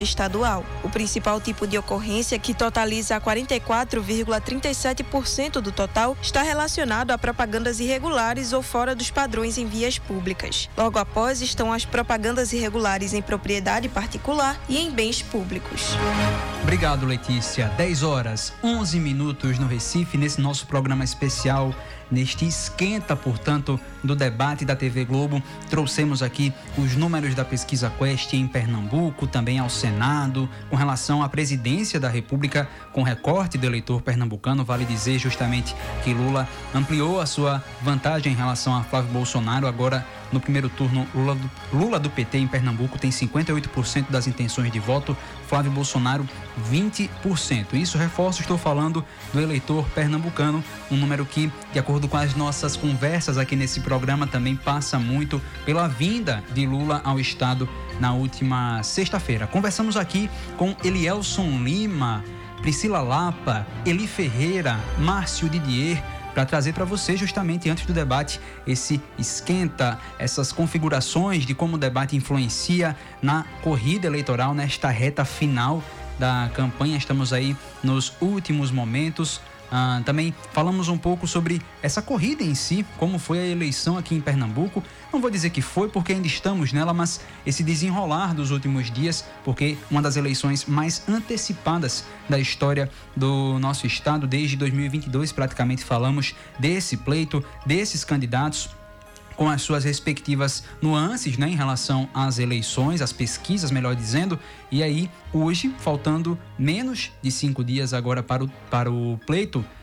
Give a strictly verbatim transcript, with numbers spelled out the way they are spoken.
estadual. O principal tipo de ocorrência, que totaliza quarenta e quatro vírgula trinta e sete por cento do total, está relacionado a propagandas irregulares ou fora dos padrões em vias públicas. Logo após estão as propagandas irregulares em propriedade particular e em bens públicos. Obrigado, Letícia. dez horas, onze minutos no Recife, nesse nosso programa especial, neste esquenta, portanto, do debate da T V Globo. Trouxemos aqui os números da pesquisa Quest em Pernambuco, também ao Senado, com relação à presidência da República, com recorte do eleitor pernambucano. Vale dizer justamente que Lula ampliou a sua vantagem em relação a Flávio Bolsonaro. Agora, no primeiro turno, Lula do, Lula do P T em Pernambuco tem cinquenta e oito por cento das intenções de voto, Flávio Bolsonaro vinte por cento. Isso, reforço, estou falando do eleitor pernambucano, um número que, de acordo com as nossas conversas aqui nesse programa, também passa muito pela vinda de Lula ao estado na última sexta-feira. Conversamos aqui com Elielson Lima, Priscila Lapa, Eli Ferreira, Márcio Didier, para trazer para você, justamente antes do debate, esse esquenta, essas configurações de como o debate influencia na corrida eleitoral, nesta reta final da campanha. Estamos aí nos últimos momentos. Ah, também falamos um pouco sobre essa corrida em si, como foi a eleição aqui em Pernambuco. Não vou dizer que foi, porque ainda estamos nela, mas esse desenrolar dos últimos dias, porque uma das eleições mais antecipadas da história do nosso estado, desde dois mil e vinte e dois, praticamente falamos desse pleito, desses candidatos, com as suas respectivas nuances, né, em relação às eleições, às pesquisas, melhor dizendo. E aí, hoje, faltando menos de cinco dias agora para o, para o pleito,